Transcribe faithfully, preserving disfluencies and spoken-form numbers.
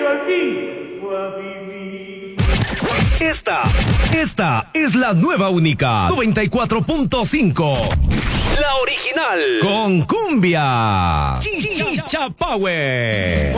aquí fue a vivir. Esta, esta es la nueva única noventa y cuatro punto cinco. La original. Con cumbia. Chicha Power.